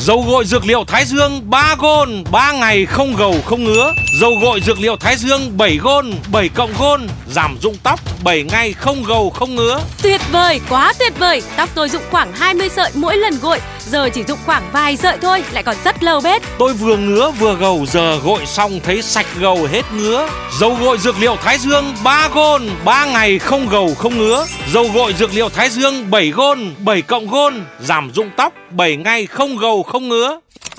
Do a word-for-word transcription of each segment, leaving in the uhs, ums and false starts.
Dầu gội dược liệu Thái Dương ba gôn, ba ngày không gầu không ngứa. Dầu gội dược liệu Thái Dương bảy gôn, bảy cộng gôn, giảm rụng tóc bảy ngày không gầu không ngứa. Tuyệt vời, quá tuyệt vời. Tóc tôi rụng khoảng hai mươi sợi mỗi lần gội, giờ chỉ rụng khoảng vài sợi thôi, lại còn rất lâu bết. Tôi vừa ngứa vừa gầu, giờ gội xong thấy sạch gầu hết ngứa. Dầu gội dược liệu Thái Dương ba gôn, ba ngày không gầu không ngứa. Dầu gội dược liệu Thái Dương bảy gôn, bảy cộng gôn, giảm rụng tóc bảy ngày không gầu không ngứa.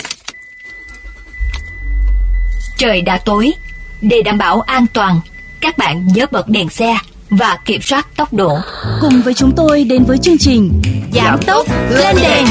Trời đã tối, để đảm bảo an toàn, các bạn nhớ bật đèn xe và kiểm soát tốc độ. Cùng với chúng tôi đến với chương trình Giảm tốc lên đèn.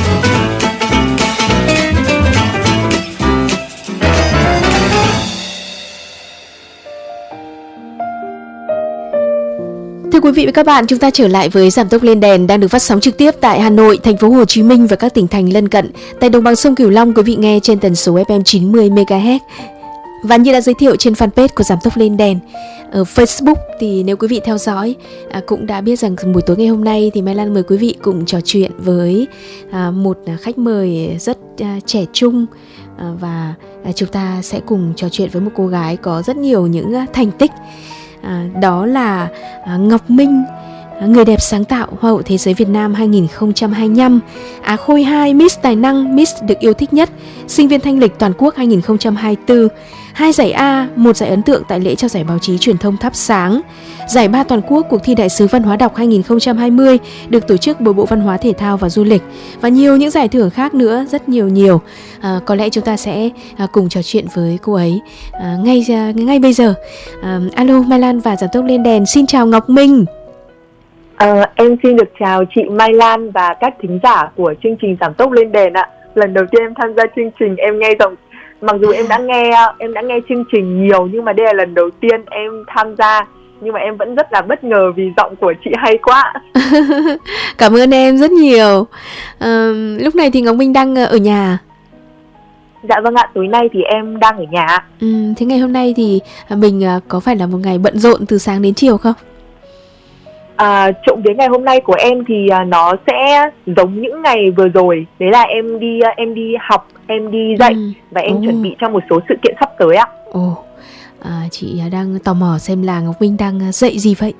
Thưa quý vị và các bạn, chúng ta trở lại với Giảm tốc lên đèn đang được phát sóng trực tiếp tại Hà Nội, thành phố Hồ Chí Minh và các tỉnh thành lân cận. Tại đồng bằng sông Cửu Long, quý vị nghe trên tần số ép em chín mươi mê ga héc. Và như đã giới thiệu trên fanpage của Giảm tốc lên đèn ở Facebook thì nếu quý vị theo dõi à, cũng đã biết rằng buổi tối ngày hôm nay thì Mai Lan mời quý vị cùng trò chuyện với à, một khách mời rất à, trẻ trung à, và à, chúng ta sẽ cùng trò chuyện với một cô gái có rất nhiều những à, thành tích. À, đó là à, Ngọc Minh, à, người đẹp sáng tạo Hoa hậu Thế giới Việt Nam hai không hai lăm, Á Khôi hai, Miss Tài năng, Miss được yêu thích nhất, sinh viên thanh lịch toàn quốc hai không hai tư, hai giải A, một giải ấn tượng tại lễ trao giải báo chí truyền thông Thắp Sáng, giải ba toàn quốc cuộc thi đại sứ văn hóa đọc hai không hai không được tổ chức bởi Bộ Văn hóa Thể thao và Du lịch, và nhiều những giải thưởng khác nữa, rất nhiều nhiều. À, có lẽ chúng ta sẽ à, cùng trò chuyện với cô ấy à, ngay ngay bây giờ. À, alo Mai Lan và Giảm tốc lên đèn, xin chào Ngọc Minh. À, em xin được chào chị Mai Lan và các thính giả của chương trình Giảm tốc lên đèn ạ. Lần đầu tiên em tham gia chương trình, em nghe giọng, mặc dù em đã nghe em đã nghe chương trình nhiều nhưng mà đây là lần đầu tiên em tham gia, nhưng mà em vẫn rất là bất ngờ vì giọng của chị hay quá. Cảm ơn em rất nhiều. À, lúc này thì Ngọc Minh đang ở nhà. Dạ vâng ạ, tối nay thì em đang ở nhà. Ừ, thế ngày hôm nay thì mình có phải là một ngày bận rộn từ sáng đến chiều không? À, trộm đến ngày hôm nay của em thì nó sẽ giống những ngày vừa rồi. Đấy là em đi em đi học, em đi dạy, ừ. và em oh. chuẩn bị cho một số sự kiện sắp tới ạ. Ồ, oh. à, chị đang tò mò xem là Ngọc Minh đang dạy gì vậy?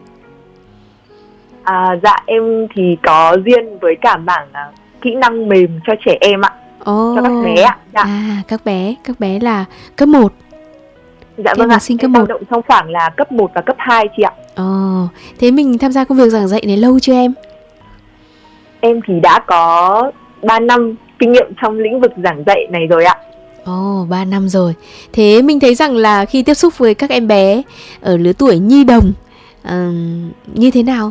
À, dạ em thì có duyên với cả mảng uh, kỹ năng mềm cho trẻ em ạ. Oh. Cho các bé ạ. Dạ. À, các bé, các bé là cấp một. Dạ vâng ạ, sinh cấp một. Động trong khoảng là cấp một và cấp hai chị ạ. Ồ, thế mình tham gia công việc giảng dạy này lâu chưa em? Em thì đã có ba năm kinh nghiệm trong lĩnh vực giảng dạy này rồi ạ. Ồ, ba năm rồi. Thế mình thấy rằng là khi tiếp xúc với các em bé ở lứa tuổi nhi đồng uh, như thế nào?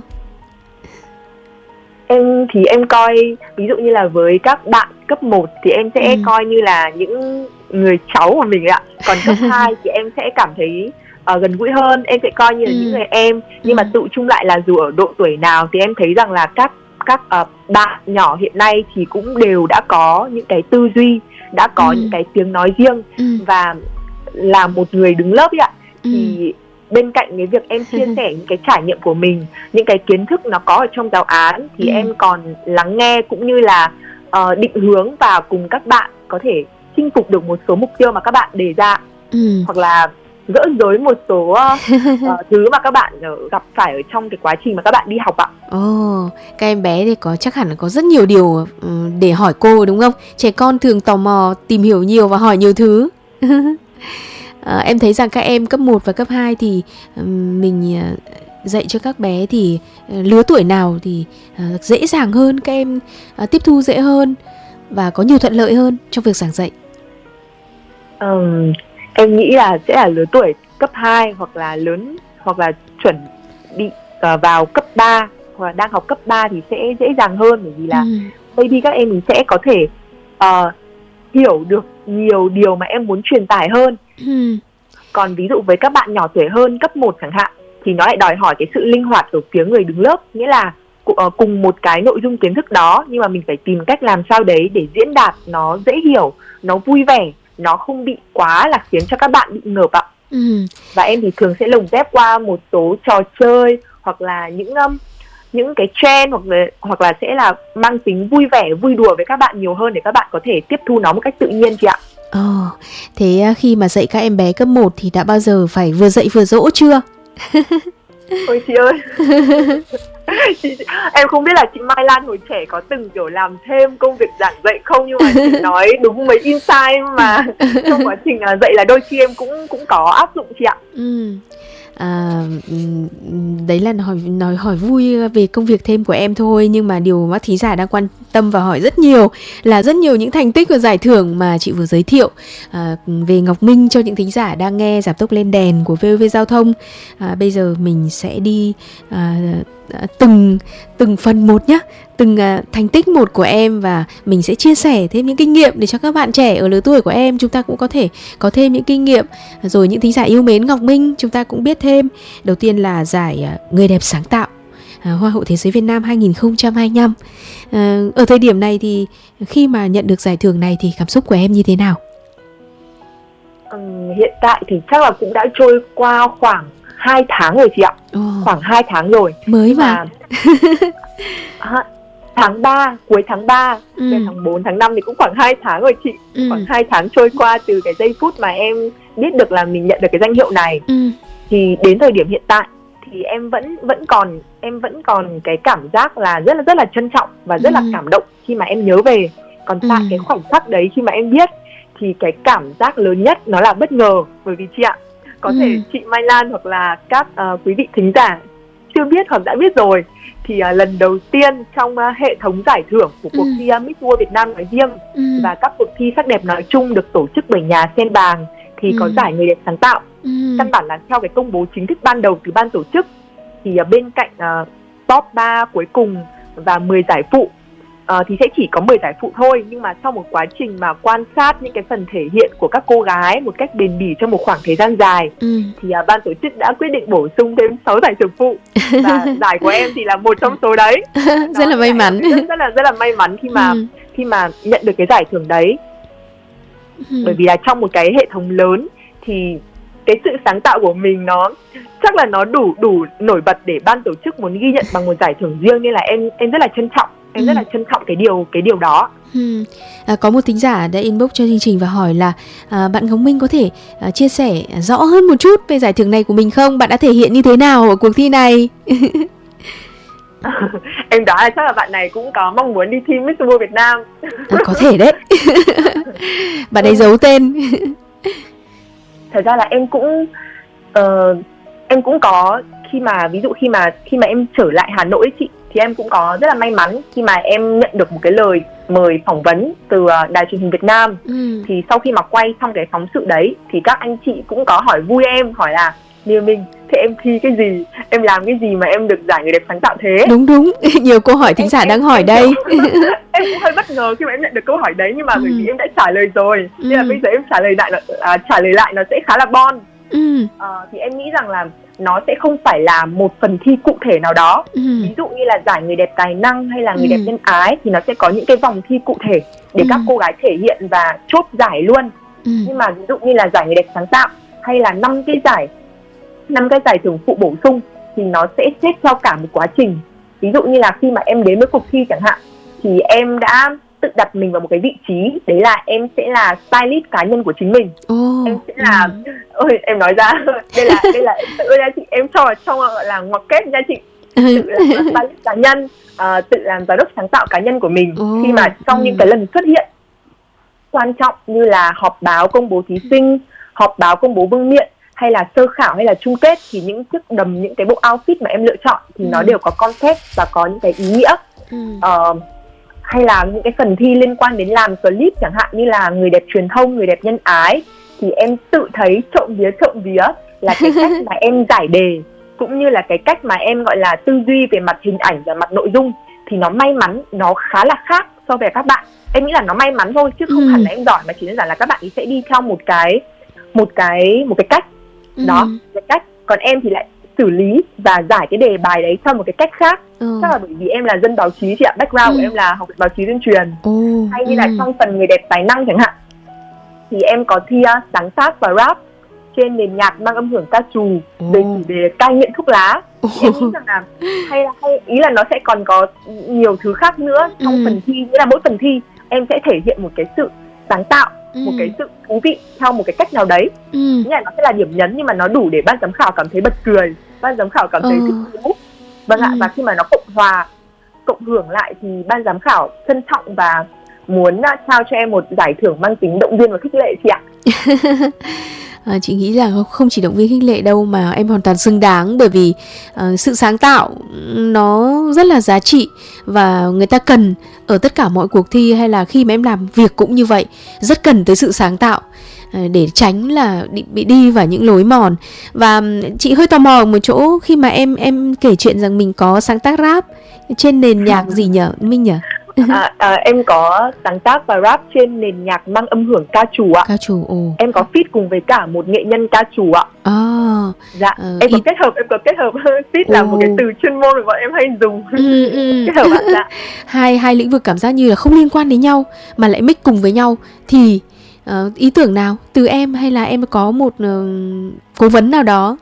Em thì em coi, ví dụ như là với các bạn cấp một thì em sẽ ừ. coi như là những người cháu của mình ạ. Còn cấp hai thì em sẽ cảm thấy uh, gần gũi hơn, em sẽ coi như là ừ. những người em. Nhưng ừ. mà tự chung lại là dù ở độ tuổi nào thì em thấy rằng là các các uh, bạn nhỏ hiện nay thì cũng đều đã có những cái tư duy, đã có ừ. những cái tiếng nói riêng. ừ. Và là một người đứng lớp ấy ạ, ừ. thì bên cạnh cái việc em chia sẻ những cái trải nghiệm của mình, những cái kiến thức nó có ở trong giáo án, thì ừ. em còn lắng nghe cũng như là uh, định hướng và cùng các bạn có thể chinh phục được một số mục tiêu mà các bạn đề ra, ừ. hoặc là gỡ rối một số uh, thứ mà các bạn uh, gặp phải ở trong cái quá trình mà các bạn đi học ạ. Ồ, oh, các em bé thì có chắc hẳn là có rất nhiều điều uh, để hỏi cô đúng không? Trẻ con thường tò mò, tìm hiểu nhiều và hỏi nhiều thứ. À, em thấy rằng các em cấp một và cấp hai thì um, mình uh, dạy cho các bé thì uh, lứa tuổi nào thì uh, dễ dàng hơn, các em uh, tiếp thu dễ hơn và có nhiều thuận lợi hơn trong việc giảng dạy? Um, em nghĩ là sẽ là lứa tuổi cấp hai hoặc là lớn, hoặc là chuẩn bị uh, vào cấp ba hoặc là đang học cấp ba thì sẽ dễ dàng hơn, bởi vì là ừ. baby các em mình sẽ có thể uh, hiểu được nhiều điều mà em muốn truyền tải hơn. ừ. Còn ví dụ với các bạn nhỏ tuổi hơn, cấp một chẳng hạn, thì nó lại đòi hỏi cái sự linh hoạt ở phía người đứng lớp. Nghĩa là uh, cùng một cái nội dung kiến thức đó, nhưng mà mình phải tìm cách làm sao đấy để diễn đạt nó dễ hiểu, nó vui vẻ, nó không bị quá là khiến cho các bạn bị ngợp ạ. ừ. Và em thì thường sẽ lồng ghép qua một số trò chơi hoặc là những um, những cái trend hoặc là, hoặc là sẽ là mang tính vui vẻ, vui đùa với các bạn nhiều hơn để các bạn có thể tiếp thu nó một cách tự nhiên chị ạ. Ồ, thế khi mà dạy các em bé cấp một thì đã bao giờ phải vừa dạy vừa dỗ chưa? Ôi chị ơi, chị, em không biết là chị Mai Lan hồi trẻ có từng kiểu làm thêm công việc giảng dạy không, nhưng mà chị nói đúng mấy insight mà trong quá trình dạy là đôi khi em cũng cũng có áp dụng chị ạ. Ừ. À, đấy là hỏi nói hỏi vui về công việc thêm của em thôi, nhưng mà điều mà thính giả đang quan tâm và hỏi rất nhiều là rất nhiều những thành tích và giải thưởng mà chị vừa giới thiệu à, về Ngọc Minh cho những thính giả đang nghe Giảm Tốc Lên Đèn của vê o vê Giao thông. À, bây giờ mình sẽ đi à, từng từng phần một nhé, từng à, thành tích một của em, và mình sẽ chia sẻ thêm những kinh nghiệm để cho các bạn trẻ ở lứa tuổi của em chúng ta cũng có thể có thêm những kinh nghiệm, rồi những thính giả yêu mến Ngọc Minh chúng ta cũng biết thêm. Đầu tiên là giải à, Người đẹp sáng tạo à, Hoa hậu Thế giới Việt Nam hai không hai lăm. à, Ở thời điểm này thì khi mà nhận được giải thưởng này thì cảm xúc của em như thế nào? Ừ, hiện tại thì chắc là cũng đã trôi qua khoảng hai tháng rồi chị ạ. oh. Khoảng hai tháng rồi. Mới mà, mà... tháng ba, cuối tháng ba, ừ. đến tháng bốn, tháng năm thì cũng khoảng hai tháng rồi chị. ừ. Khoảng hai tháng trôi qua từ cái giây phút mà em biết được là mình nhận được cái danh hiệu này. ừ. Thì đến thời điểm hiện tại thì em vẫn vẫn còn em vẫn còn cái cảm giác là rất là rất là trân trọng và rất ừ. là cảm động khi mà em nhớ về. Còn tại ừ. cái khoảnh khắc đấy khi mà em biết thì cái cảm giác lớn nhất nó là bất ngờ, bởi vì chị ạ, có ừ. thể chị Mai Lan hoặc là các uh, quý vị thính giả chưa biết hoặc đã biết rồi, thì uh, lần đầu tiên trong uh, hệ thống giải thưởng của cuộc ừ. thi uh, Miss World Việt Nam nói riêng ừ. và các cuộc thi sắc đẹp nói chung được tổ chức bởi nhà Sen Bàng thì ừ. có giải Người đẹp sáng tạo. ừ. Căn bản là theo cái công bố chính thức ban đầu từ ban tổ chức thì uh, bên cạnh uh, top ba cuối cùng và mười giải phụ uh, thì sẽ chỉ có mười giải phụ thôi, nhưng mà sau một quá trình mà quan sát những cái phần thể hiện của các cô gái một cách bền bỉ trong một khoảng thời gian dài ừ. thì uh, ban tổ chức đã quyết định bổ sung thêm sáu giải thưởng phụ và giải của em thì là một trong số đấy. Rất là may mắn, rất, rất là rất là may mắn khi mà ừ. khi mà nhận được cái giải thưởng đấy. ừ. Bởi vì là trong một cái hệ thống lớn thì cái sự sáng tạo của mình nó chắc là nó đủ đủ nổi bật để ban tổ chức muốn ghi nhận bằng một giải thưởng riêng, nên là em em rất là trân trọng em ừ. rất là trân trọng cái điều cái điều đó. ừ. à, có một thính giả đã inbox cho chương trình và hỏi là à, bạn Ngọc Minh có thể à, chia sẻ rõ hơn một chút về giải thưởng này của mình không? Bạn đã thể hiện như thế nào ở cuộc thi này? Em đoán là chắc là bạn này cũng có mong muốn đi thi Miss World Việt Nam. À, có thể đấy. Bạn ấy giấu tên. Thật ra là em cũng uh, em cũng có khi mà ví dụ khi mà khi mà em trở lại Hà Nội ấy, chị, thì em cũng có rất là may mắn khi mà em nhận được một cái lời mời phỏng vấn từ Đài Truyền hình Việt Nam. ừ. Thì sau khi mà quay xong cái phóng sự đấy thì các anh chị cũng có hỏi vui em, hỏi là Như Minh, thế em thi cái gì, em làm cái gì mà em được giải Người đẹp sáng tạo thế? Đúng đúng, nhiều câu hỏi thính giả đang hỏi em, đây. Em cũng hơi bất ngờ khi mà em nhận được câu hỏi đấy, nhưng mà ừ. bởi vì em đã trả lời rồi ừ. nên là bây giờ em trả lời lại là, à, trả lời lại nó sẽ khá là bon. ừ. à, Thì em nghĩ rằng là nó sẽ không phải là một phần thi cụ thể nào đó. ừ. Ví dụ như là giải Người đẹp tài năng hay là Người ừ. đẹp nhân ái thì nó sẽ có những cái vòng thi cụ thể để ừ. các cô gái thể hiện và chốt giải luôn. ừ. Nhưng mà ví dụ như là giải Người đẹp sáng tạo hay là năm cái giải năm cái giải thưởng phụ bổ sung thì nó sẽ xếp theo cả một quá trình. Ví dụ như là khi mà em đến với cuộc thi chẳng hạn thì em đã tự đặt mình vào một cái vị trí, đấy là em sẽ là stylist cá nhân của chính mình. oh, Em sẽ là ừ. Ôi em nói ra đây là đây là tự ra chị, em cho vào trong gọi là ngoặc kép nha chị. Tự làm stylist cá nhân, uh, tự làm giám đốc sáng tạo cá nhân của mình. oh, Khi mà trong ừ. những cái lần xuất hiện quan trọng như là họp báo công bố thí sinh, họp báo công bố vương miện, hay là sơ khảo hay là chung kết, thì những chiếc đầm, những cái bộ outfit mà em lựa chọn thì ừ. nó đều có concept và có những cái ý nghĩa. ừ. uh, Hay là những cái phần thi liên quan đến làm clip chẳng hạn như là Người đẹp truyền thông, Người đẹp nhân ái, thì em tự thấy trộm vía trộm vía là cái cách mà em giải đề cũng như là cái cách mà em gọi là tư duy về mặt hình ảnh và mặt nội dung thì nó may mắn, nó khá là khác so với các bạn. Em nghĩ là nó may mắn thôi chứ không ừ. hẳn là em giỏi, mà chỉ đơn giản là các bạn ấy sẽ đi theo một cái một cái một cái cách đó, ừ. cái cách. Còn em thì lại xử lý và giải cái đề bài đấy theo một cái cách khác. ừ. Chắc là bởi vì em là dân báo chí chị ạ, background ừ. của em là học báo chí tuyên truyền. ừ. Hay như ừ. là trong phần Người đẹp tài năng chẳng hạn thì em có thi uh, sáng tác và rap, trên nền nhạc mang âm hưởng ca trù Oh. về chủ đề cai nghiện thuốc lá. Thì em nghĩ rằng là hay, hay ý là nó sẽ còn có nhiều thứ khác nữa trong Ừ. phần thi, nghĩa là mỗi phần thi em sẽ thể hiện một cái sự sáng tạo, Ừ. một cái sự thú vị theo một cái cách nào đấy. Ừ. Nghĩa là nó sẽ là điểm nhấn nhưng mà nó đủ để ban giám khảo cảm thấy bật cười, ban giám khảo cảm thấy Ờ. thích thú. Vâng ạ, Ừ. và khi mà nó cộng hòa, cộng hưởng lại thì ban giám khảo trân trọng và muốn uh, trao cho em một giải thưởng mang tính động viên và khích lệ chị ạ. À, chị nghĩ là không chỉ động viên khích lệ đâu mà em hoàn toàn xứng đáng, bởi vì uh, sự sáng tạo nó rất là giá trị và người ta cần ở tất cả mọi cuộc thi, hay là khi mà em làm việc cũng như vậy, rất cần tới sự sáng tạo uh, để tránh là bị, bị đi vào những lối mòn. Và um, chị hơi tò mò ở một chỗ khi mà em em kể chuyện rằng mình có sáng tác rap trên nền nhạc gì nhở Minh nhở? À, à, em có sáng tác và rap trên nền nhạc mang âm hưởng ca trù ạ. Ca trù, ồ. Em có feat cùng với cả một nghệ nhân ca trù ạ. À, Dạ, ờ, em có ít- kết hợp, em có kết hợp feat là một cái Ồ. từ chuyên môn mà bọn em hay dùng. ừ, ừ. Kết hợp ạ. Dạ. hai hai lĩnh vực cảm giác như là không liên quan đến nhau mà lại mix cùng với nhau, thì ờ, ý tưởng nào từ em hay là em có một ờ, cố vấn nào đó?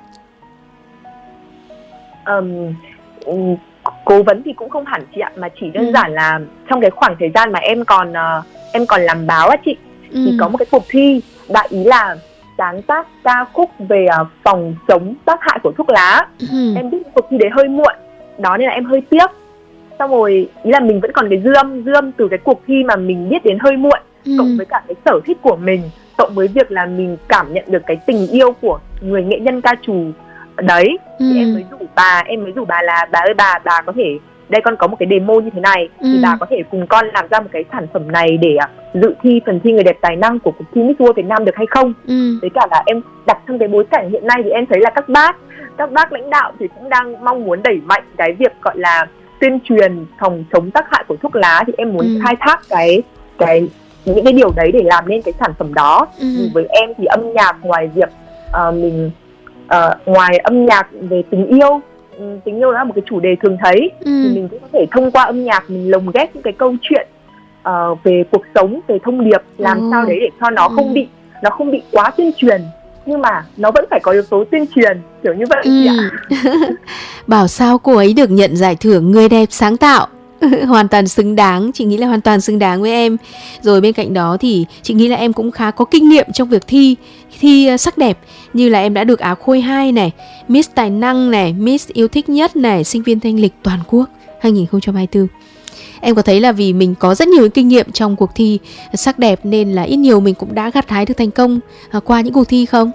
um, um, cố vấn thì cũng không hẳn chị ạ, mà chỉ đơn Ừ. giản là trong cái khoảng thời gian mà em còn uh, em còn làm báo á chị, Ừ. thì có một cái cuộc thi đại ý là sáng tác ca khúc về uh, phòng chống tác hại của thuốc lá. Ừ. Em biết cuộc thi đấy hơi muộn đó nên là em hơi tiếc. Xong rồi ý là mình vẫn còn cái dư âm dư âm từ cái cuộc thi mà mình biết đến hơi muộn, Ừ. cộng với cả cái sở thích của mình, cộng với việc là mình cảm nhận được cái tình yêu của người nghệ nhân ca trù đấy. Ừ. Thì em mới rủ bà em mới rủ bà là bà ơi bà bà có thể, đây con có một cái demo như thế này, Ừ. thì bà có thể cùng con làm ra một cái sản phẩm này để uh, dự thi phần thi người đẹp tài năng của cuộc thi Miss World Việt Nam được hay không. Ừ. Với cả là em đặt trong cái bối cảnh hiện nay thì em thấy là các bác các bác lãnh đạo thì cũng đang mong muốn đẩy mạnh cái việc gọi là tuyên truyền phòng chống tác hại của thuốc lá, thì em muốn Ừ. khai thác cái cái những cái điều đấy để làm nên cái sản phẩm đó. Ừ. Thì với em thì âm nhạc, ngoài việc uh, mình uh, ngoài âm nhạc về tình yêu, um, tình yêu là một cái chủ đề thường thấy, Ừ. thì mình cũng có thể thông qua âm nhạc mình lồng ghép những cái câu chuyện uh, về cuộc sống, về thông điệp, làm Ồ. sao đấy để cho nó Ừ. không bị nó không bị quá tuyên truyền, nhưng mà nó vẫn phải có yếu tố tuyên truyền kiểu như vậy Ừ. chị ạ. Bảo sao cô ấy được nhận giải thưởng người đẹp sáng tạo. Hoàn toàn xứng đáng, chị nghĩ là hoàn toàn xứng đáng với em. Rồi bên cạnh đó thì chị nghĩ là em cũng khá có kinh nghiệm trong việc thi thi uh, sắc đẹp, như là em đã được Á Khôi hai này, Miss Tài năng này, Miss yêu thích nhất này, sinh viên thanh lịch toàn quốc hai không hai tư. Em có thấy là vì mình có rất nhiều kinh nghiệm trong cuộc thi sắc đẹp nên là ít nhiều mình cũng đã gặt hái được thành công uh, qua những cuộc thi không?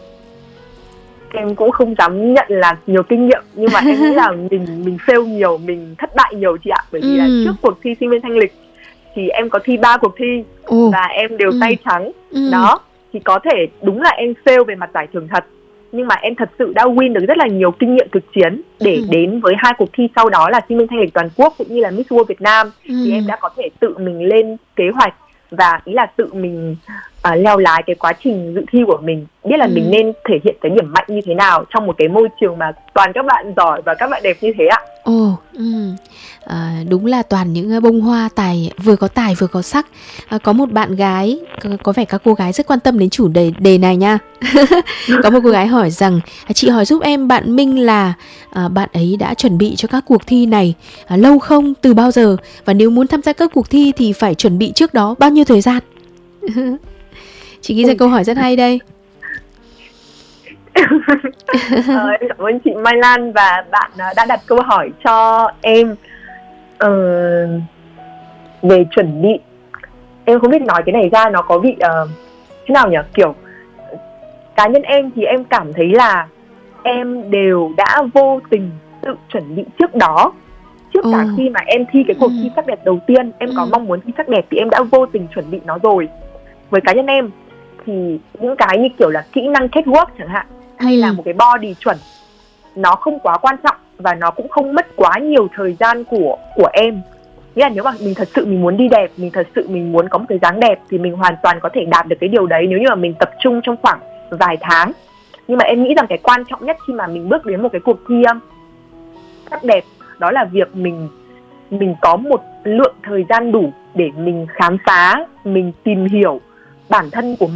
Em cũng không dám nhận là nhiều kinh nghiệm, nhưng mà em nghĩ là mình mình fail nhiều, mình thất bại nhiều chị ạ. Bởi vì là Ừ. trước cuộc thi sinh viên thanh lịch thì em có thi ba cuộc thi Ồ. và em đều Ừ. tay trắng. Ừ. Đó, thì có thể đúng là em fail về mặt giải thưởng thật, nhưng mà em thật sự đã win được rất là nhiều kinh nghiệm thực chiến để Ừ. đến với hai cuộc thi sau đó là sinh viên thanh lịch toàn quốc cũng như là Miss World Việt Nam. Ừ. Thì em đã có thể tự mình lên kế hoạch và ý là tự mình uh, leo lái cái quá trình dự thi của mình, biết là Ừ. mình nên thể hiện cái điểm mạnh như thế nào trong một cái môi trường mà toàn các bạn giỏi và các bạn đẹp như thế ạ. Ồ, ừ. à, đúng là toàn những bông hoa tài, vừa có tài vừa có sắc. À, có một bạn gái, có, có vẻ các cô gái rất quan tâm đến chủ đề đề này nha. Có một cô gái hỏi rằng à, chị hỏi giúp em bạn Minh là à, bạn ấy đã chuẩn bị cho các cuộc thi này à, lâu không, từ bao giờ, và nếu muốn tham gia các cuộc thi thì phải chuẩn bị trước đó bao nhiêu thời gian? Chị nghĩ ra câu hỏi rất hay đây. Ờ, em cảm ơn chị Mai Lan và bạn uh, đã đặt câu hỏi cho em uh, về chuẩn bị. Em không biết nói cái này ra nó có vị uh, thế nào nhỉ, kiểu cá nhân em thì em cảm thấy là em đều đã vô tình tự chuẩn bị trước đó. Trước cả Ừ. khi mà em thi cái cuộc Ừ. thi sắc đẹp đầu tiên, em có Ừ. mong muốn thi sắc đẹp thì em đã vô tình chuẩn bị nó rồi. Với cá nhân em thì những cái như kiểu là kỹ năng catwalk chẳng hạn, hay là Ừ. một cái body chuẩn, nó không quá quan trọng và nó cũng không mất quá nhiều thời gian của của em. Nghĩa là nếu mà mình thật sự mình muốn đi đẹp, mình thật sự mình muốn có một cái dáng đẹp thì mình hoàn toàn có thể đạt được cái điều đấy nếu như mà mình tập trung trong khoảng vài tháng. Nhưng mà em nghĩ rằng cái quan trọng nhất khi mà mình bước đến một cái cuộc thi um, sắc đẹp, đó là việc mình mình có một lượng thời gian đủ để mình khám phá, mình tìm hiểu bản thân của mình,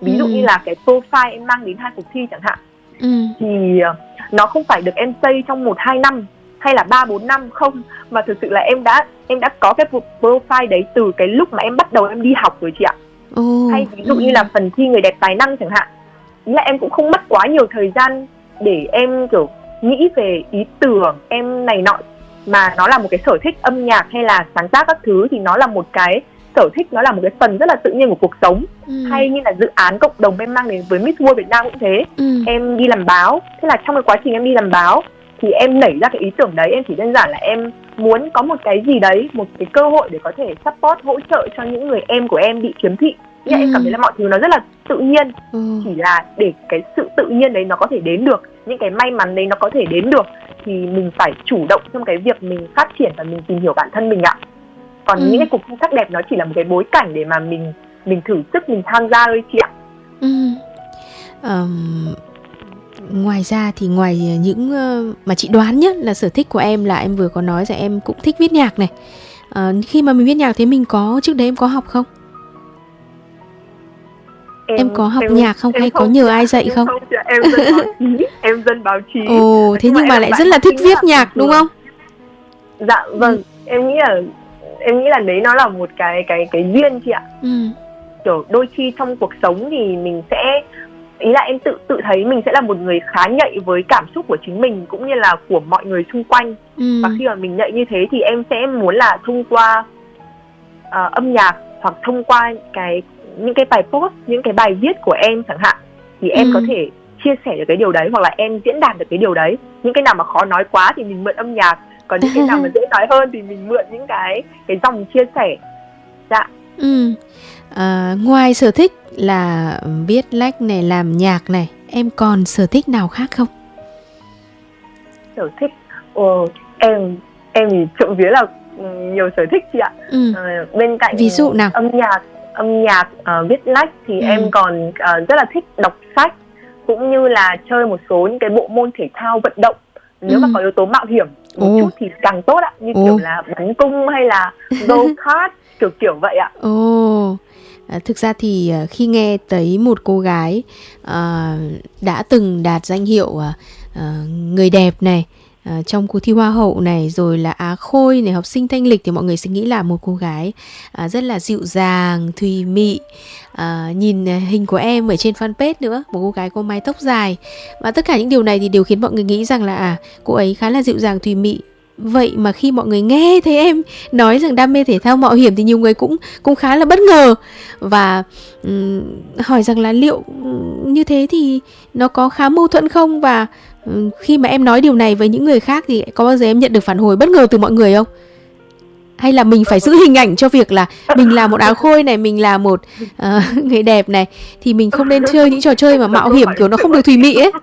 Ví dụ Ừ. như là cái profile em mang đến hai cuộc thi chẳng hạn, Ừ. thì ờ, nó không phải được em xây trong một hai năm hay là ba bốn năm không, mà thực sự là em đã em đã có cái profile đấy từ cái lúc mà em bắt đầu em đi học rồi chị ạ. Ồ. Hay ví dụ Ừ. như là phần thi người đẹp tài năng chẳng hạn, ý là em cũng không mất quá nhiều thời gian để em kiểu nghĩ về ý tưởng em này nọ, mà nó là một cái sở thích âm nhạc hay là sáng tác các thứ, thì nó là một cái sở thích, nó là một cái phần rất là tự nhiên của cuộc sống. Ừ. Hay như là dự án cộng đồng em mang đến với Miss World Việt Nam cũng thế. Ừ. Em đi làm báo, thế là trong cái quá trình em đi làm báo thì em nảy ra cái ý tưởng đấy, em chỉ đơn giản là em muốn có một cái gì đấy, một cái cơ hội để có thể support, hỗ trợ cho những người em của em bị khiếm thị. Nhưng Ừ. em cảm thấy là mọi thứ nó rất là tự nhiên, Ừ. chỉ là để cái sự tự nhiên đấy nó có thể đến được, những cái may mắn đấy nó có thể đến được, thì mình phải chủ động trong cái việc mình phát triển và mình tìm hiểu bản thân mình ạ. Còn Ừ. những cái cuộc thi sắc đẹp nó chỉ là một cái bối cảnh để mà mình mình thử sức, mình tham gia thôi chị ạ. Ừ. Ờm, ngoài ra thì ngoài những ờ, mà chị đoán nhất là sở thích của em là em vừa có nói rằng em cũng thích viết nhạc này. Ờ, khi mà mình viết nhạc thế mình có trước đấy em có học không? Em có học nhạc không em hay có nhờ ai dạy em không? chị ạ. Em dân báo chí, em dân báo chí. Ồ, Nói thế chung nhưng mà em lại là rất bạn là học thích sinh viết rất là nhạc bình đúng thường. không? Dạ vâng, em nghĩ là em nghĩ là đấy nó là một cái cái cái duyên chị ạ. Ừ. Kiểu đôi khi trong cuộc sống thì mình sẽ, ý là em tự tự thấy mình sẽ là một người khá nhạy với cảm xúc của chính mình cũng như là của mọi người xung quanh. Ừ. Và khi mà mình nhạy như thế thì em sẽ muốn là thông qua uh, âm nhạc hoặc thông qua cái những cái bài post, những cái bài viết của em chẳng hạn, thì em Ừ. có thể chia sẻ được cái điều đấy, hoặc là em diễn đạt được cái điều đấy. Những cái nào mà khó nói quá thì mình mượn âm nhạc, còn những cái nào mà dễ nói hơn thì mình mượn những cái cái dòng chia sẻ. Dạ. Ừ. À, ngoài sở thích là viết lách này, làm nhạc này, em còn sở thích nào khác không? Sở thích, Ồ, em em thì trộm vía là ừ, nhiều sở thích chị ạ. Ừ. Ờ, bên cạnh Ví dụ nào? âm nhạc, âm nhạc uh, viết lách thì Ừ. em còn uh, rất là thích đọc sách, cũng như là chơi một số những cái bộ môn thể thao vận động. Nếu Ừ. mà có yếu tố mạo hiểm một Ồ. chút thì càng tốt ạ, như Ồ. kiểu là bắn cung hay là go kart, kiểu kiểu vậy ạ. Ồ, à, thực ra thì à, khi nghe tới một cô gái à, đã từng đạt danh hiệu à, à, người đẹp này, à, trong cuộc thi Hoa hậu này, rồi là Á Khôi này, học sinh thanh lịch, thì mọi người sẽ nghĩ là một cô gái à, rất là dịu dàng, thùy mị. À, nhìn hình của em ở trên fanpage nữa, một cô gái có mái tóc dài, và tất cả những điều này thì đều khiến mọi người nghĩ rằng là à, cô ấy khá là dịu dàng, thùy mị. Vậy mà khi mọi người nghe thấy em nói rằng đam mê thể thao mạo hiểm thì nhiều người cũng cũng khá là bất ngờ và um, hỏi rằng là liệu um, như thế thì nó có khá mâu thuẫn không, và um, khi mà em nói điều này với những người khác thì có bao giờ em nhận được phản hồi bất ngờ từ mọi người không? Hay là mình phải giữ hình ảnh cho việc là mình là một Á Khôi này, mình là một uh, người đẹp này, thì mình không nên chơi những trò chơi mà mạo hiểm kiểu nó không được thùy mị ấy.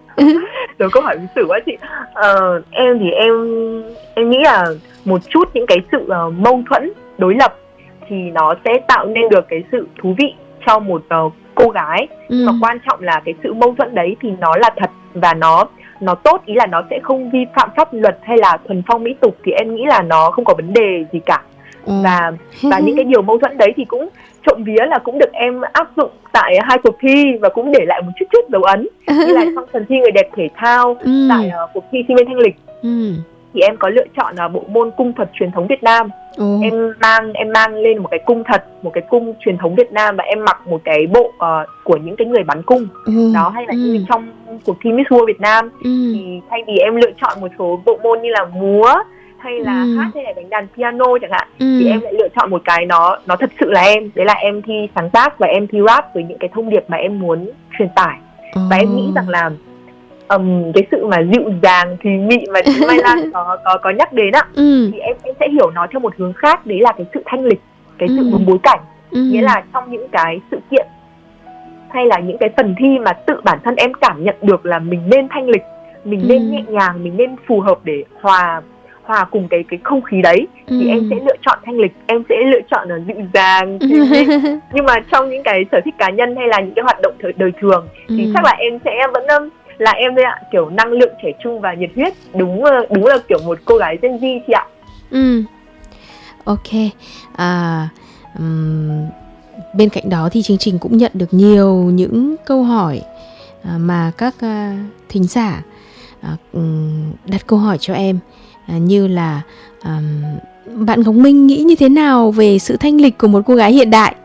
Rồi câu hỏi lịch sử quá chị. Ờ, em thì em em nghĩ là một chút những cái sự uh, mâu thuẫn đối lập thì nó sẽ tạo nên được cái sự thú vị cho một uh, cô gái. Ừ. Mà quan trọng là cái sự mâu thuẫn đấy thì nó là thật và nó nó tốt, ý là nó sẽ không vi phạm pháp luật hay là thuần phong mỹ tục, thì em nghĩ là nó không có vấn đề gì cả. Ừ. Và và những cái điều mâu thuẫn đấy thì cũng trộm vía là cũng được em áp dụng tại hai cuộc thi và cũng để lại một chút chút dấu ấn. Như là trong phần thi người đẹp thể thao, Ừ. tại uh, cuộc thi sinh viên thanh lịch Ừ. thì em có lựa chọn uh, bộ môn cung thuật truyền thống Việt Nam. Ồ. Em mang em mang lên một cái cung thật, một cái cung truyền thống Việt Nam, và em mặc một cái bộ uh, của những cái người bắn cung. Ừ. Đó, hay là Ừ. như trong cuộc thi Miss World Việt Nam Ừ. thì thay vì em lựa chọn một số bộ môn như là múa hay là Ừ. hát hay là đánh đàn piano chẳng hạn, Ừ. thì em lại lựa chọn một cái nó nó thật sự là em, đấy là em thi sáng tác và em thi rap với những cái thông điệp mà em muốn truyền tải. Và em nghĩ rằng là um, cái sự mà dịu dàng thùy mị mà chị Mai Lan có có có nhắc đến ạ, Ừ. thì em em sẽ hiểu nó theo một hướng khác, đấy là cái sự thanh lịch, cái sự Ừ. đúng bối cảnh. Ừ. Nghĩa là trong những cái sự kiện hay là những cái phần thi mà tự bản thân em cảm nhận được là mình nên thanh lịch, mình Ừ. nên nhẹ nhàng, mình nên phù hợp để hòa hòa cùng cái cái không khí đấy, Ừ. thì em sẽ lựa chọn thanh lịch, em sẽ lựa chọn là dịu dàng thùy mị. Nhưng mà trong những cái sở thích cá nhân hay là những cái hoạt động thời, đời thường thì Ừ. chắc là em sẽ vẫn um, là em thôi ạ, kiểu năng lượng trẻ trung và nhiệt huyết, đúng uh, đúng là kiểu một cô gái Gen Z chị ạ. Ừ. Ok. À, um, bên cạnh đó thì chương trình cũng nhận được nhiều những câu hỏi à, mà các à, thính giả à, đặt câu hỏi cho em, à, như là à, bạn Ngọc Minh nghĩ như thế nào về sự thanh lịch của một cô gái hiện đại?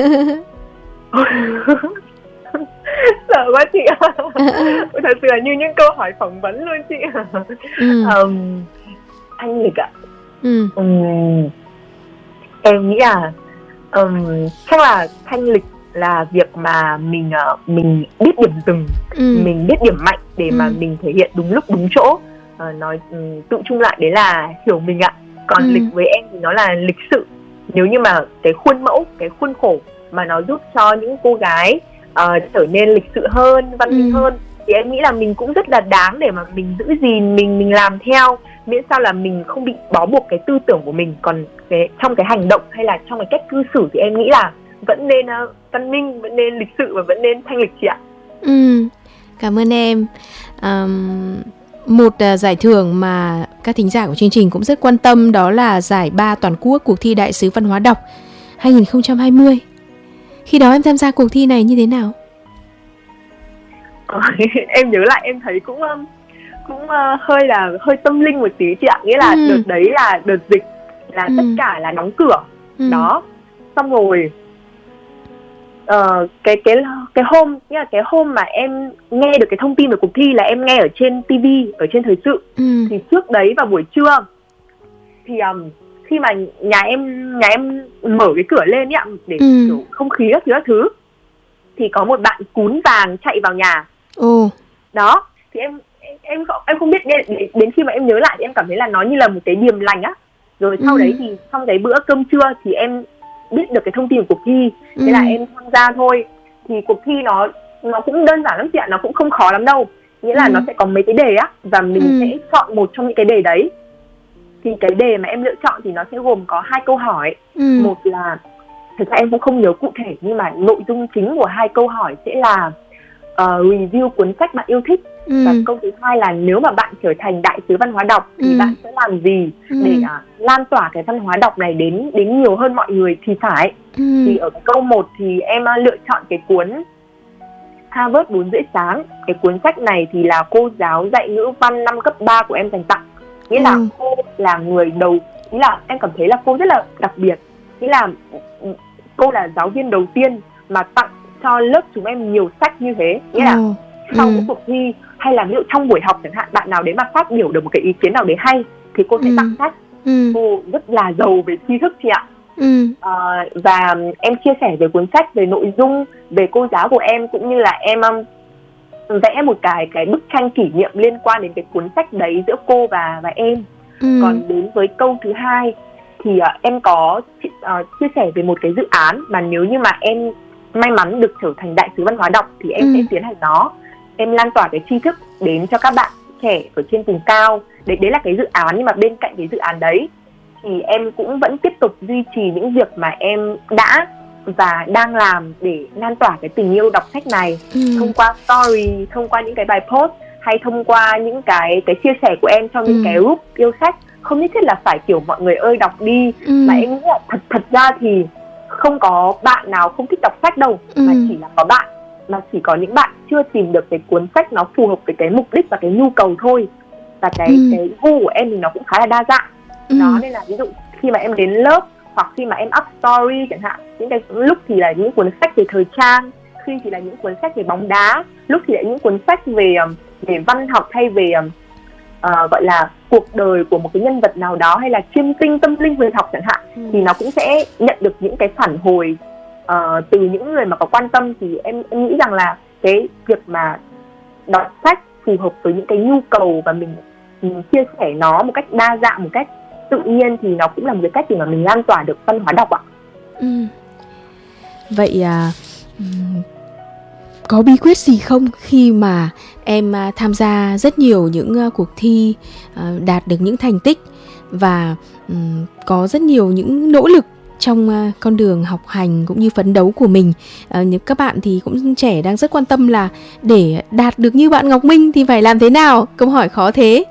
Sợ quá chị ạ. Thật sự là như những câu hỏi phỏng vấn luôn chị. ừ. um, Thanh lịch ạ. ừ. um, Em nghĩ là um, chắc là thanh lịch là việc mà mình uh, mình biết điểm dừng, ừ. mình biết điểm mạnh để ừ. mà mình thể hiện đúng lúc đúng chỗ. uh, Nói um, tụ chung lại đấy là hiểu mình ạ. Còn ừ. lịch với em thì nó là lịch sự. Nếu như mà cái khuôn mẫu, cái khuôn khổ mà nó giúp cho những cô gái uh, trở nên lịch sự hơn, văn minh ừ. hơn, thì em nghĩ là mình cũng rất là đáng để mà mình giữ gìn, mình mình làm theo, miễn sao là mình không bị bó buộc cái tư tưởng của mình. Còn cái, trong cái hành động hay là trong cái cách cư xử thì em nghĩ là vẫn nên uh, văn minh, vẫn nên lịch sự và vẫn nên thanh lịch chị ạ. Ừ, cảm ơn em. Um, một uh, giải thưởng mà các thính giả của chương trình cũng rất quan tâm, đó là giải ba toàn quốc cuộc thi Đại sứ văn hóa đọc hai không hai không. Khi đó em tham gia cuộc thi này như thế nào? Ờ, em nhớ lại em thấy cũng um, cũng uh, hơi là hơi tâm linh một tí chị ạ. Nghĩa là ừ. đợt đấy là đợt dịch, là ừ. tất cả là đóng cửa. ừ. Đó. Xong rồi uh, cái cái cái hôm nghĩa là cái hôm mà em nghe được cái thông tin về cuộc thi là em nghe ở trên ti vi, ở trên thời sự. ừ. Thì trước đấy vào buổi trưa thì um, khi mà nhà em nhà em mở cái cửa lên ấy ạ, để ừ. kiểu không khí các thứ các thứ, thì có một bạn cún vàng chạy vào nhà. ừ. Đó thì em em em không biết, đến, đến khi mà em nhớ lại thì em cảm thấy là nó như là một cái điềm lành á. Rồi sau ừ. đấy thì trong cái bữa cơm trưa thì em biết được cái thông tin của cuộc thi, thế ừ. là em tham gia thôi. Thì cuộc thi nó nó cũng đơn giản lắm chị ạ, nó cũng không khó lắm đâu. Nghĩa là ừ. nó sẽ có mấy cái đề á, và mình ừ. sẽ chọn một trong những cái đề đấy. Thì cái đề mà em lựa chọn thì nó sẽ gồm có hai câu hỏi. ừ. Một là, thực ra em cũng không nhớ cụ thể, nhưng mà nội dung chính của hai câu hỏi sẽ là uh, review cuốn sách bạn yêu thích. ừ. Và câu thứ hai là nếu mà bạn trở thành đại sứ văn hóa đọc thì ừ. bạn sẽ làm gì ừ. để uh, lan tỏa cái văn hóa đọc này đến đến nhiều hơn mọi người thì phải. ừ. Thì ở cái câu một thì em uh, lựa chọn cái cuốn Harvard bốn rưỡi sáng. Cái cuốn sách này thì là cô giáo dạy ngữ văn năm cấp ba của em dành tặng. Nghĩa ừ. là cô là người đầu, nghĩa là em cảm thấy là cô rất là đặc biệt. Nghĩa là cô là giáo viên đầu tiên mà tặng cho lớp chúng em nhiều sách như thế. Nghĩa là ừ. sau ừ. cuộc thi hay là ví dụ trong buổi học chẳng hạn, bạn nào đấy mà phát biểu được một cái ý kiến nào đấy hay thì cô sẽ ừ. tặng sách. ừ. Cô rất là giàu về tri thức chị ạ. ừ. à, Và em chia sẻ về cuốn sách, về nội dung, về cô giáo của em, cũng như là em um, vẽ một cái cái bức tranh kỷ niệm liên quan đến cái cuốn sách đấy giữa cô và và em. ừ. Còn đến với câu thứ hai thì uh, em có uh, chia sẻ về một cái dự án mà nếu như mà em may mắn được trở thành đại sứ văn hóa đọc thì em ừ. sẽ tiến hành nó. Em lan tỏa cái tri thức đến cho các bạn trẻ ở trên vùng cao. Đấy, đấy là cái dự án, nhưng mà bên cạnh cái dự án đấy thì em cũng vẫn tiếp tục duy trì những việc mà em đã và đang làm để lan tỏa cái tình yêu đọc sách này. ừ. Thông qua story, thông qua những cái bài post, hay thông qua những cái cái chia sẻ của em trong những ừ. cái group yêu sách. Không nhất thiết là phải kiểu mọi người ơi đọc đi, ừ. mà em nghĩ là thật thật ra thì không có bạn nào không thích đọc sách đâu, ừ. mà chỉ là có bạn mà chỉ có những bạn chưa tìm được cái cuốn sách nó phù hợp với cái mục đích và cái nhu cầu thôi. Và cái ừ. cái gu của em thì nó cũng khá là đa dạng. ừ. Đó, nên là ví dụ khi mà em đến lớp hoặc khi mà em up story chẳng hạn, những cái lúc thì là những cuốn sách về thời trang, khi thì là những cuốn sách về bóng đá, lúc thì là những cuốn sách về về văn học hay về uh, gọi là cuộc đời của một cái nhân vật nào đó, hay là chiêm tinh tâm linh về học chẳng hạn, ừ. thì nó cũng sẽ nhận được những cái phản hồi uh, từ những người mà có quan tâm. Thì em, em nghĩ rằng là cái việc mà đọc sách phù hợp với những cái nhu cầu và mình, mình chia sẻ nó một cách đa dạng, một cách tự nhiên, thì nó cũng là một cái cách để mà mình lan tỏa được văn hóa đọc ạ. ừ. Vậy à, um, có bí quyết gì không khi mà em uh, tham gia rất nhiều những uh, cuộc thi, uh, đạt được những thành tích và um, có rất nhiều những nỗ lực trong uh, con đường học hành cũng như phấn đấu của mình? Uh, các bạn thì cũng trẻ đang rất quan tâm là để đạt được như bạn Ngọc Minh thì phải làm thế nào? Câu hỏi khó thế.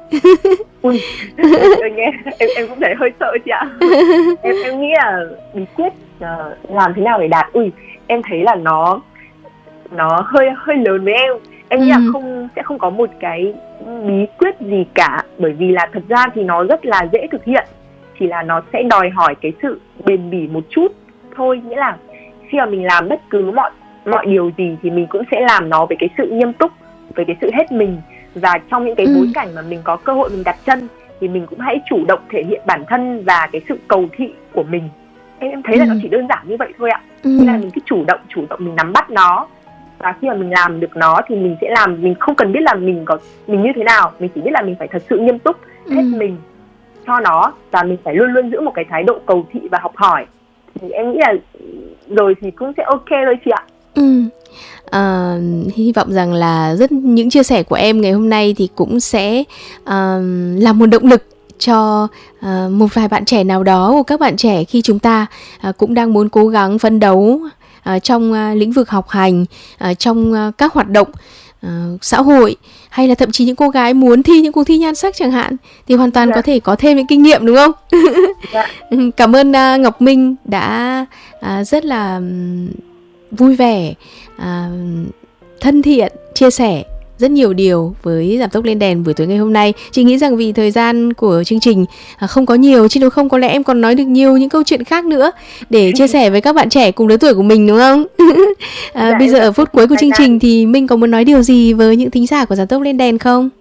Ui, em, nghe, em, em cũng thấy hơi sợ chị ạ. Em, em nghĩ là bí quyết uh, làm thế nào để đạt. Ui, em thấy là nó nó hơi hơi lớn với em. Em nghĩ Ừ. là không sẽ không có một cái bí quyết gì cả, bởi vì là thật ra thì nó rất là dễ thực hiện, chỉ là nó sẽ đòi hỏi cái sự bền bỉ một chút thôi. Nghĩa là khi mà mình làm bất cứ mọi mọi điều gì thì mình cũng sẽ làm nó với cái sự nghiêm túc, với cái sự hết mình, và trong những cái Ừ. bối cảnh mà mình có cơ hội mình đặt chân thì mình cũng hãy chủ động thể hiện bản thân và cái sự cầu thị của mình. Em em thấy là Ừ. nó chỉ đơn giản như vậy thôi ạ. Ừ. Nghĩa là mình cứ chủ động chủ động mình nắm bắt nó, và khi mà mình làm được nó thì mình sẽ làm, mình không cần biết là mình có mình như thế nào, mình chỉ biết là mình phải thật sự nghiêm túc hết Ừ. mình cho nó, và mình phải luôn luôn giữ một cái thái độ cầu thị và học hỏi. Thì em nghĩ là rồi thì cũng sẽ ok thôi chị ạ. Ừ. À, hy vọng rằng là rất những chia sẻ của em ngày hôm nay thì cũng sẽ à, là một động lực cho à, một vài bạn trẻ nào đó, của các bạn trẻ khi chúng ta à, cũng đang muốn cố gắng phấn đấu à, trong à, lĩnh vực học hành, à, trong à, các hoạt động à, xã hội, hay là thậm chí những cô gái muốn thi những cuộc thi nhan sắc chẳng hạn, thì hoàn toàn Dạ. có thể có thêm những kinh nghiệm, đúng không? Dạ. Cảm ơn à, Ngọc Minh đã à, rất là ừm, vui vẻ, à, thân thiện, chia sẻ rất nhiều điều với Giảm Tốc Lên Đèn buổi tối ngày hôm nay. Chị nghĩ rằng vì thời gian của chương trình à, không có nhiều, chứ nếu không có lẽ em còn nói được nhiều những câu chuyện khác nữa để chia sẻ với các bạn trẻ cùng lứa tuổi của mình, đúng không? à, Dạ, bây em giờ cảm ở phút ơn cuối của chị chương Mai trình thì Minh có muốn nói điều gì với những thính giả của Giảm Tốc Lên Đèn không?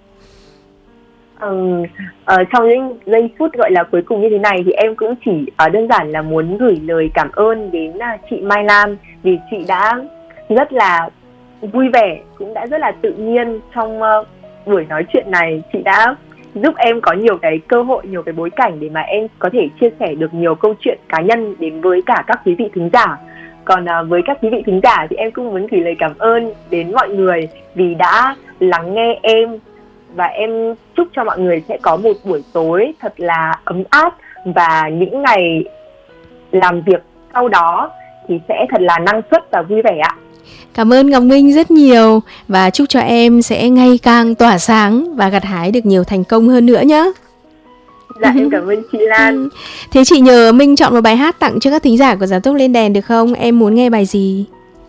Ừ, ờ, trong những giây phút gọi là cuối cùng như thế này thì em cũng chỉ uh, đơn giản là muốn gửi lời cảm ơn đến uh, chị Mai Lam, vì chị đã rất là vui vẻ, cũng đã rất là tự nhiên trong uh, buổi nói chuyện này. Chị đã giúp em có nhiều cái cơ hội, nhiều cái bối cảnh để mà em có thể chia sẻ được nhiều câu chuyện cá nhân đến với cả các quý vị thính giả. Còn uh, với các quý vị thính giả thì em cũng muốn gửi lời cảm ơn đến mọi người vì đã lắng nghe em, và em chúc cho mọi người sẽ có một buổi tối thật là ấm áp, và những ngày làm việc sau đó thì sẽ thật là năng suất và vui vẻ ạ. Cảm ơn Ngọc Minh rất nhiều, và chúc cho em sẽ ngày càng tỏa sáng và gặt hái được nhiều thành công hơn nữa nhé. Dạ, em cảm ơn chị Lan. Ừ. Thế chị nhờ Minh chọn một bài hát tặng cho các thính giả của Giảm Tốc Lên Đèn được không? Em muốn nghe bài gì?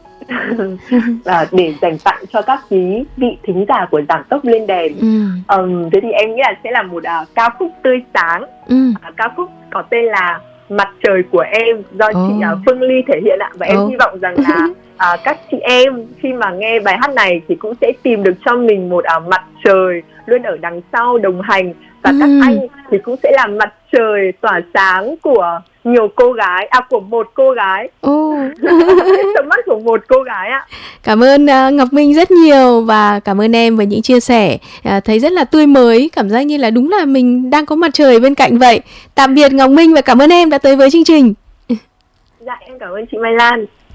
À, để dành tặng cho các quý vị thính giả của Giảm Tốc Lên Đèn. Ừ. Um, thế thì em nghĩ là sẽ là một uh, ca khúc tươi sáng. Ừ. uh, Ca khúc có tên là Mặt Trời Của Em, do Oh. chị uh, Phương Ly thể hiện ạ. Và em Oh. hy vọng rằng là uh, các chị em khi mà nghe bài hát này thì cũng sẽ tìm được cho mình một uh, mặt trời luôn ở đằng sau đồng hành. Và các Ừ. anh thì cũng sẽ là mặt trời tỏa sáng của nhiều cô gái, à của một cô gái. Oh. Tầm mắt của một cô gái ạ. Cảm ơn uh, Ngọc Minh rất nhiều, và cảm ơn em với những chia sẻ uh, thấy rất là tươi mới, cảm giác như là đúng là mình đang có mặt trời bên cạnh vậy. Tạm biệt Ngọc Minh, và cảm ơn em đã tới với chương trình. Dạ, em cảm ơn chị Mai Lan.